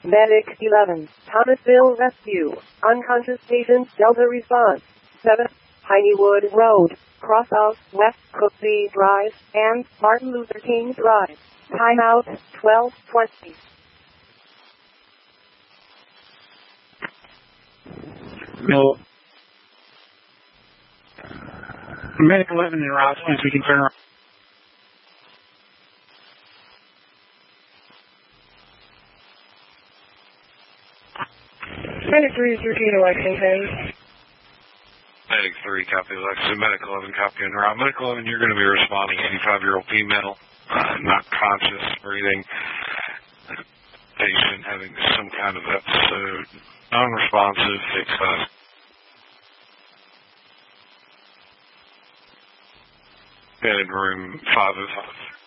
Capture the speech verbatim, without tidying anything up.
Medic eleven, Thomasville Rescue. Unconscious patient Delta response. seven, Pineywood Road, Crosshouse West Cooksey Drive, and Martin Luther King Drive. Timeout twelve twenty. No. Medic eleven in Ross, please, we can turn around. Medic three is routine Lexington. Medic three, copy Lexington. Medic eleven, copy en route. Medic eleven, you're going to be responding. eighty-five-year-old female, uh, not conscious, breathing. Patient having some kind of episode. Non-responsive, fixed class. Headed room five oh five.